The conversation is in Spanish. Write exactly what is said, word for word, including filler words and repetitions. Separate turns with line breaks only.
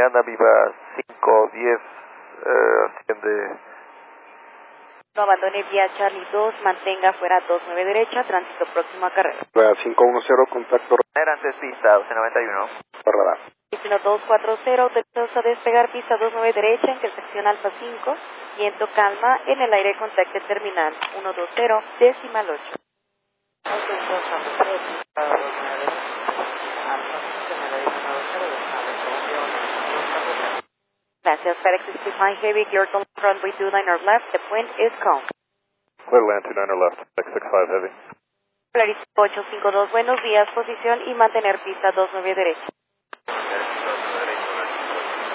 mañana, viva cinco diez, eh, atiende.
No abandone vía Charlie dos, mantenga fuera dos nueve derecha, tránsito próximo a carrera.
cinco uno cero, contacto.
Antes pista doce noventa y uno.
Radar.
Destino dos cuatro cero, autorizados a despegar pista dos nueve derecha, intersección Alfa cinco, viento calma, en el aire contacte terminal uno dos cero, decimal ocho.
Autorizados a despegar pista dos nueve derecha, Alfa cinco, en el aire uno dos cero, decimal ocho.
Gracias, FedEx is flying heavy, clear to runway two nine or left, the wind is calm.
Clear land two nine or left, six six five heavy.
Polaris ocho cinco dos, buenos días, posición y mantener pista dos nueve derecha.